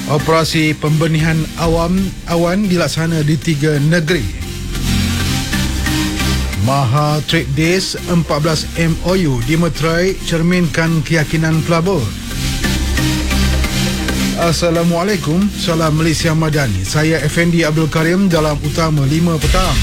Operasi pembenihan awan dilaksana di 3 negeri. Maha Trade Days 14 MOU dimeterai cerminkan keyakinan pelabur. Assalamualaikum, salam Malaysia Madani. Saya Effendi Abdul Karim dalam Utama 5 Petang.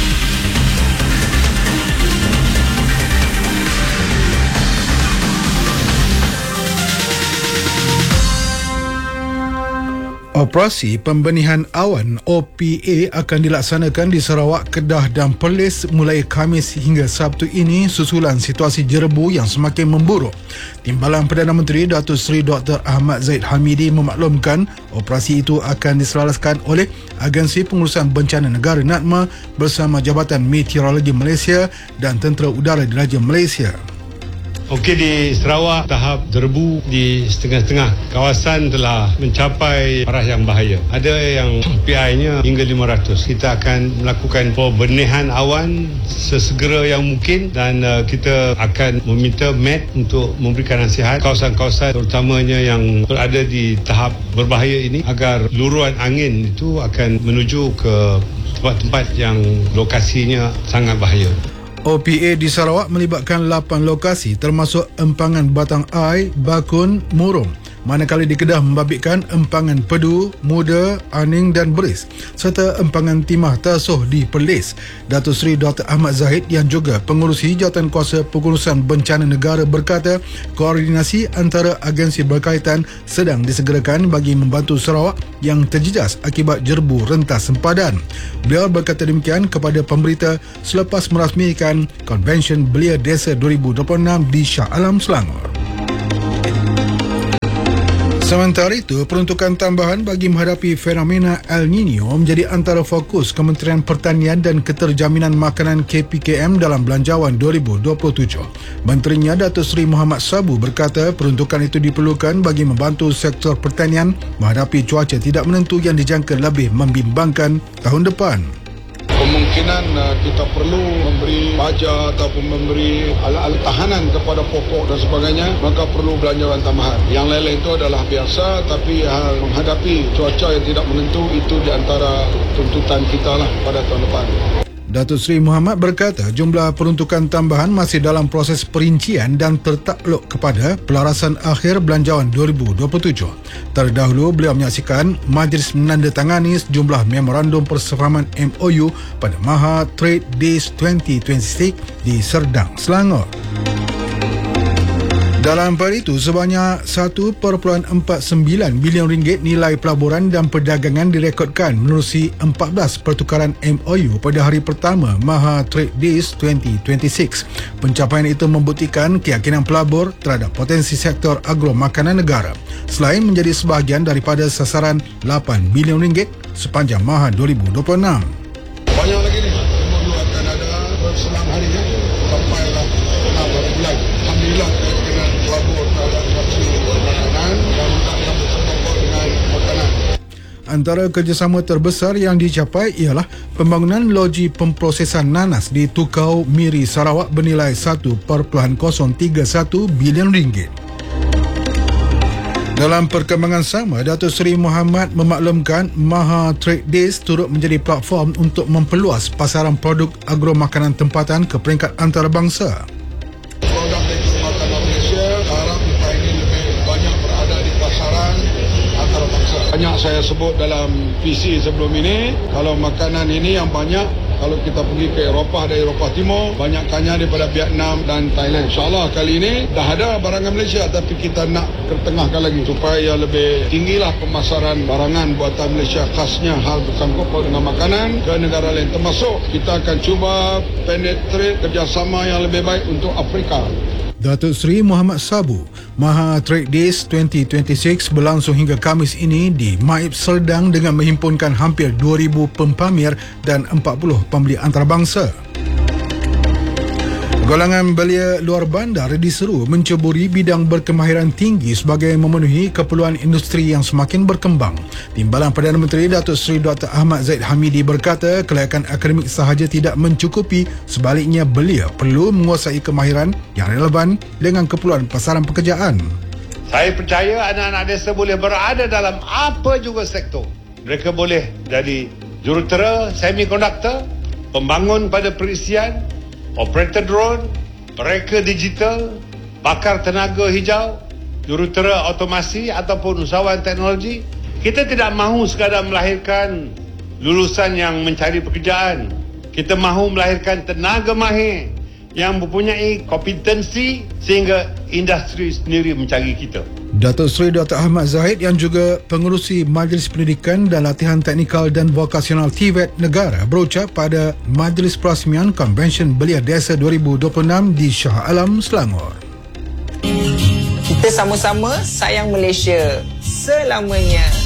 Operasi pembenihan awan OPA akan dilaksanakan di Sarawak, Kedah dan Perlis mulai Khamis hingga Sabtu ini susulan situasi jerebu yang semakin memburuk. Timbalan Perdana Menteri Datuk Seri Dr. Ahmad Zahid Hamidi memaklumkan operasi itu akan diselaraskan oleh Agensi Pengurusan Bencana Negara NADMA bersama Jabatan Meteorologi Malaysia dan Tentera Udara Diraja Malaysia. Okey, di Sarawak tahap jerebu di setengah-setengah kawasan telah mencapai arah yang bahaya. Ada yang PI-nya hingga 500. Kita akan melakukan pembenihan awan sesegera yang mungkin dan kita akan meminta MET untuk memberikan nasihat kawasan-kawasan terutamanya yang berada di tahap berbahaya ini agar luruan angin itu akan menuju ke tempat-tempat yang lokasinya sangat bahaya. OPA di Sarawak melibatkan 8 lokasi termasuk empangan Batang Ai, Bakun, Murung. Manakala di Kedah membabitkan empangan Pedu, Muda, Aning dan Beris serta empangan Timah Tasuh di Perlis. Datuk Seri Dr. Ahmad Zahid yang juga pengurusi Jawatankuasa Pengurusan Bencana Negara berkata koordinasi antara agensi berkaitan sedang disegerakan bagi membantu Sarawak yang terjejas akibat jerebu rentas sempadan. Beliau berkata demikian kepada pemberita selepas merasmikan Konvensyen Belia Desa 2026 di Shah Alam, Selangor. Sementara itu, peruntukan tambahan bagi menghadapi fenomena El Nino menjadi antara fokus Kementerian Pertanian dan Keterjaminan Makanan KPKM dalam Belanjawan 2027. Menterinya Datuk Seri Muhammad Sabu berkata peruntukan itu diperlukan bagi membantu sektor pertanian menghadapi cuaca tidak menentu yang dijangka lebih membimbangkan tahun depan. Kemungkinan kita perlu memberi baja ataupun memberi alat-alat tahanan kepada pokok dan sebagainya, maka perlu belanjawan tambahan. Yang lain-lain itu adalah biasa, tapi menghadapi cuaca yang tidak menentu itu di antara tuntutan kita lah pada tahun depan. Datuk Seri Muhammad berkata jumlah peruntukan tambahan masih dalam proses perincian dan tertakluk kepada pelarasan akhir Belanjawan 2027. Terdahulu beliau menyaksikan majlis menandatangani sejumlah memorandum persefahaman MOU pada Maha Trade Days 2026 di Serdang, Selangor. Dalam pada itu, sebanyak 1.49 bilion ringgit nilai pelaburan dan perdagangan direkodkan menerusi 14 pertukaran MOU pada hari pertama Maha Trade Days 2026. Pencapaian itu membuktikan keyakinan pelabur terhadap potensi sektor agro makanan negara, selain menjadi sebahagian daripada sasaran 8 bilion ringgit sepanjang Maha 2026. Banyak lagi ni, MOU akan ada selang hari sampailah 6 bulan. Alhamdulillah dengan pelabur terhadap produksi makanan dan yang bersangkutan dengan makanan. Antara kerjasama terbesar yang dicapai ialah pembangunan loji pemprosesan nanas di Tukau Miri, Sarawak bernilai 1.031 bilion ringgit. Dalam perkembangan sama, Datuk Seri Muhammad memaklumkan Maha Trade Days turut menjadi platform untuk memperluas pasaran produk agro makanan tempatan ke peringkat antarabangsa. Produk agro makanan Malaysia harap kita ini lebih banyak berada di pasaran antarabangsa. Banyak saya sebut dalam PC sebelum ini, kalau makanan ini yang banyak, kalau kita pergi ke Eropah, ada Eropah Timur, banyakkannya daripada Vietnam dan Thailand. InsyaAllah kali ini dah ada barangan Malaysia, tapi kita nak ketengahkan lagi supaya lebih tinggilah pemasaran barangan buatan Malaysia, khasnya hal bersangkut dengan makanan ke negara lain. Termasuk kita akan cuba penetrate kerjasama yang lebih baik untuk Afrika. Datuk Seri Muhammad Sabu, Maha Trade Days 2026 berlangsung hingga Khamis ini di Maib Serdang dengan menghimpunkan hampir 2,000 pempamer dan 40 pembeli antarabangsa. Golongan belia luar bandar diseru menceburi bidang berkemahiran tinggi sebagai memenuhi keperluan industri yang semakin berkembang. Timbalan Perdana Menteri Datuk Seri Dr. Ahmad Zahid Hamidi berkata kelayakan akademik sahaja tidak mencukupi, sebaliknya belia perlu menguasai kemahiran yang relevan dengan keperluan pasaran pekerjaan. Saya percaya anak-anak desa boleh berada dalam apa juga sektor. Mereka boleh jadi jurutera semikonduktor, pembangun pada perisian, operator drone, mereka digital, bakar tenaga hijau, jurutera otomasi ataupun usahawan teknologi. Kita tidak mahu sekadar melahirkan lulusan yang mencari pekerjaan. Kita mahu melahirkan tenaga mahir yang mempunyai kompetensi sehingga industri sendiri mencari kita. Datuk Seri Dr. Ahmad Zahid yang juga pengerusi Majlis Pendidikan dan Latihan Teknikal dan Vokasional TVET Negara berucap pada Majlis Perasmian Konvensyen Belia Desa 2026 di Shah Alam, Selangor. Kita sama-sama sayang Malaysia selamanya.